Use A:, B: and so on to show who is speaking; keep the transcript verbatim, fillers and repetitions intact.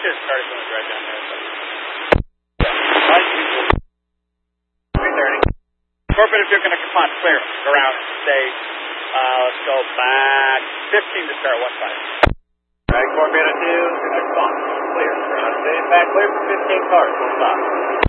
A: There's cars going right down there. So. Yeah. three thirty. Corporate, if you're going to come on, clear. Around, stay. Uh, let's go back. fifteen to start, one five. All right, Corporate two, next on. Clear. Around, stay back clear for fifteen cars, we'll stop.